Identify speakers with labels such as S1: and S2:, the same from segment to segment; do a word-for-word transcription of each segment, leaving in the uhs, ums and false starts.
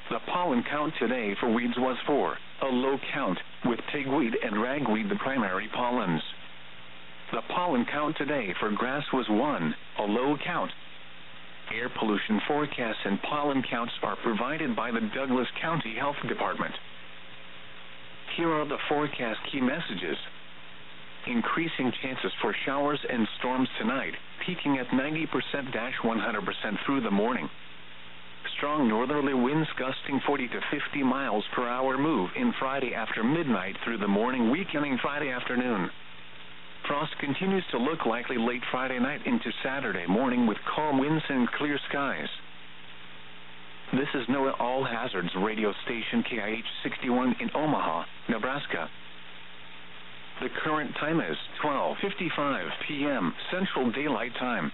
S1: The pollen count today for weeds was four, a low count, with pigweed and ragweed the primary pollens. The pollen count today for grass was one, a low count. Air pollution forecasts and pollen counts are provided by the Douglas County Health Department. Here are the forecast key messages. Increasing chances for showers and storms tonight, peaking at ninety percent to one hundred percent through the morning. Strong northerly winds gusting forty to fifty miles per hour move in Friday after midnight through the morning, weakening Friday afternoon. Frost continues to look likely late Friday night into Saturday morning with calm winds and clear skies. This is NOAA All Hazards radio station K I H sixty-one in Omaha, Nebraska. The current time is twelve fifty-five p m Central Daylight Time.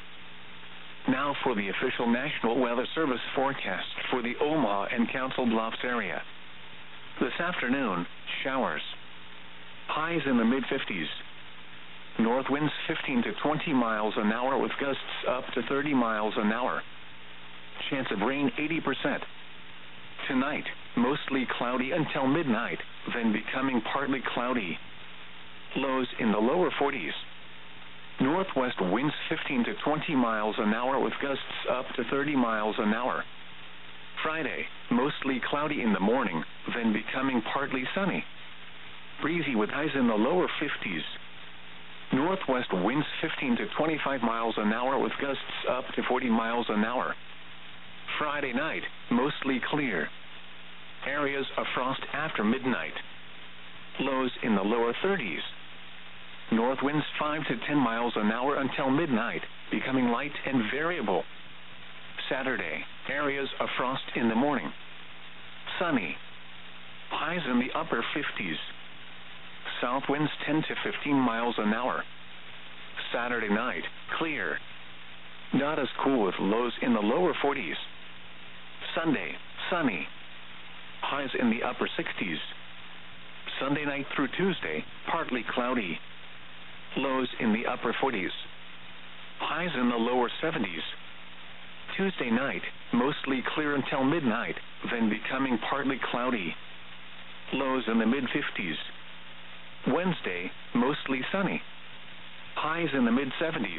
S1: Now for the official National Weather Service forecast for the Omaha and Council Bluffs area. This afternoon, showers. Highs in the mid fifties. North winds fifteen to twenty miles an hour with gusts up to thirty miles an hour. Chance of rain eighty percent. Tonight, mostly cloudy until midnight, then becoming partly cloudy. Lows in the lower forties. Northwest winds fifteen to twenty miles an hour with gusts up to thirty miles an hour. Friday, mostly cloudy in the morning, then becoming partly sunny. Breezy with highs in the lower fifties. Northwest winds fifteen to twenty-five miles an hour with gusts up to forty miles an hour. Friday night, mostly clear. Areas of frost after midnight. Lows in the lower thirties. North winds five to ten miles an hour until midnight, becoming light and variable. Saturday, areas of frost in the morning. Sunny. Highs in the upper fifties. South winds ten to fifteen miles an hour. Saturday night, clear. Not as cool with lows in the lower forties. Sunday, sunny. Highs in the upper sixties. Sunday night through Tuesday, partly cloudy. Lows in the upper forties. Highs in the lower seventies. Tuesday night, mostly clear until midnight, then becoming partly cloudy. Lows in the mid fifties. Wednesday, mostly sunny. Highs in the mid seventies.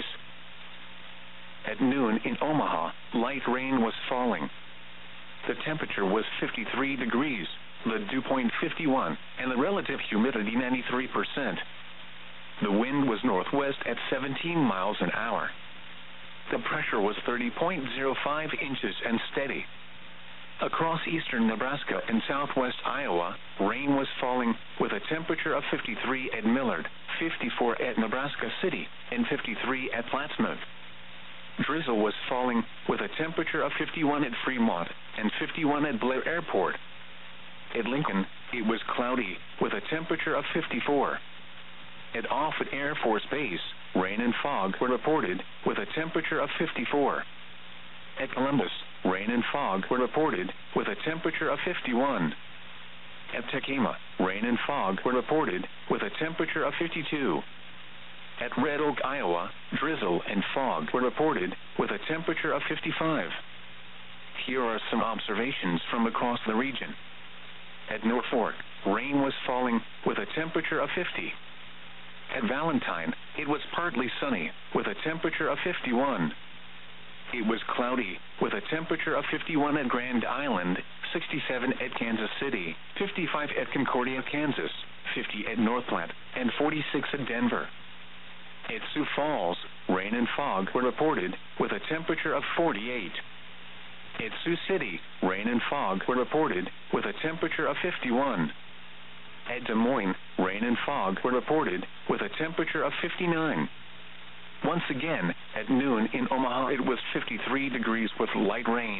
S1: At noon in Omaha, light rain was falling. The temperature was fifty-three degrees, the dew point fifty-one, and the relative humidity ninety-three percent. The wind was northwest at seventeen miles an hour. The pressure was thirty point zero five inches and steady. Across eastern Nebraska and southwest Iowa, rain was falling with a temperature of fifty-three at Millard, fifty-four at Nebraska City, and fifty-three at Plattsmouth. Drizzle was falling with a temperature of fifty-one at Fremont and fifty-one at Blair Airport. At Lincoln, it was cloudy with a temperature of fifty-four. At Offutt Air Force Base, rain and fog were reported with a temperature of fifty-four. At Columbus, rain and fog were reported with a temperature of fifty-one. At Tacoma, rain and fog were reported with a temperature of fifty-two. At Red Oak, Iowa, drizzle and fog were reported with a temperature of fifty-five. Here are some observations from across the region. At Norfolk, rain was falling with a temperature of fifty. At Valentine, it was partly sunny with a temperature of fifty-one. It was cloudy with a temperature of fifty-one at Grand Island, sixty-seven at Kansas City, fifty-five at Concordia, Kansas, fifty at North Platte, and forty-six at Denver. At Sioux Falls, rain and fog were reported with a temperature of forty-eight. At Sioux City, rain and fog were reported with a temperature of fifty-one. At Des Moines, rain and fog were reported with a temperature of fifty-nine. Once again, at noon in Omaha it was fifty-three degrees with light rain.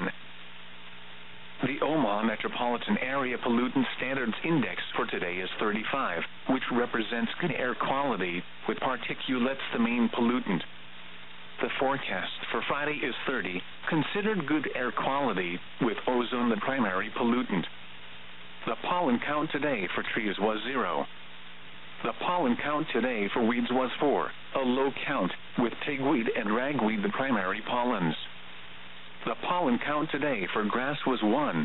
S1: The Omaha Metropolitan Area Pollutant Standards Index for today is thirty-five, which represents good air quality, with particulates the main pollutant. The forecast for Friday is thirty, considered good air quality, with ozone the primary pollutant. The pollen count today for trees was zero. The pollen count today for weeds was four, a low count, with pigweed and ragweed the primary pollens. The pollen count today for grass was one,